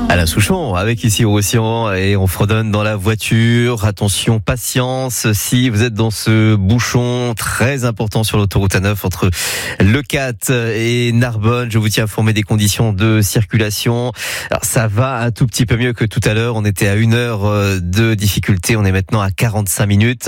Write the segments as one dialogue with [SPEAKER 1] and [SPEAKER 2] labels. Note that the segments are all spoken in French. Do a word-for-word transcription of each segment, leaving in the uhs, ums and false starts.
[SPEAKER 1] Alain Souchon avec ici Roussillon et on fredonne dans la voiture. Attention, patience si vous êtes dans ce bouchon très important sur l'autoroute A neuf entre Le Cat et Narbonne. Je vous tiens informé des conditions de circulation. Alors ça va un tout petit peu mieux que tout à l'heure. On était à une heure de difficulté. On est maintenant à quarante-cinq minutes.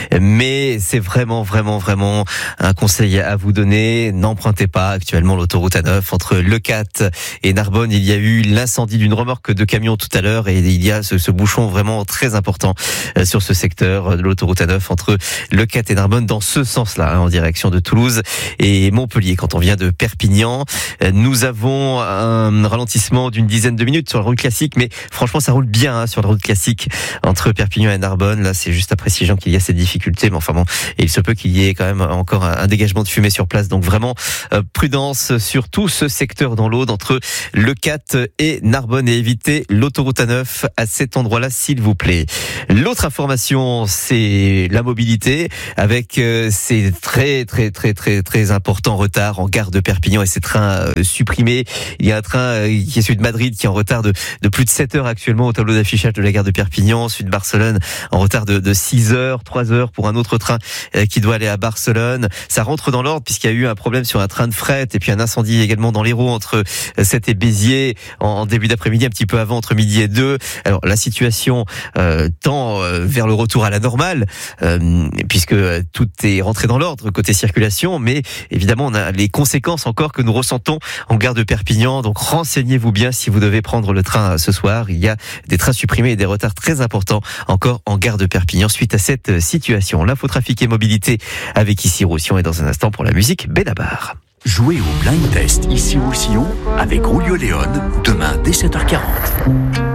[SPEAKER 1] Mais c'est vraiment, vraiment, vraiment un conseil à vous donner. N'empruntez pas actuellement l'autoroute A neuf entre Le Cat et Narbonne. Il y a eu l'incendie d'une remorque de camions tout à l'heure et il y a ce, ce bouchon vraiment très important sur ce secteur de l'autoroute A neuf entre Le Cat et Narbonne dans ce sens-là, hein, en direction de Toulouse et Montpellier. Quand on vient de Perpignan, nous avons un ralentissement d'une dizaine de minutes sur la route classique, mais franchement ça roule bien hein, sur la route classique entre Perpignan et Narbonne. Là c'est juste après Sigean qu'il y a cette difficulté, mais enfin bon, il se peut qu'il y ait quand même encore un, un dégagement de fumée sur place, donc vraiment euh, prudence sur tout ce secteur dans l'Aude entre Le Cat et Narbonne et évitez l'autoroute A neuf à cet endroit-là, s'il vous plaît. L'autre information, c'est la mobilité, avec euh, ces très très très très très importants retards en gare de Perpignan et ces trains euh, supprimés. Il y a un train euh, qui est celui de Madrid qui est en retard de, de plus de sept heures actuellement au tableau d'affichage de la gare de Perpignan. Celui de Barcelone en retard de, de six heures, trois heures pour un autre train euh, qui doit aller à Barcelone. Ça rentre dans l'ordre puisqu'il y a eu un problème sur un train de fret et puis un incendie également dans l'Hérault entre euh, Sète et Béziers en, en début d'après-midi, un petit peu avant, entre midi et deux. Alors la situation euh, tend euh, vers le retour à la normale, euh, puisque tout est rentré dans l'ordre côté circulation, mais évidemment on a les conséquences encore que nous ressentons en gare de Perpignan. Donc renseignez-vous bien si vous devez prendre le train ce soir. Il y a des trains supprimés et des retards très importants encore en gare de Perpignan suite à cette situation. L'infotrafic et mobilité avec ici Roussillon et dans un instant pour la musique Benabar.
[SPEAKER 2] Jouez au Blind Test ici Roussillon avec Julio Léon demain dès sept heures quarante.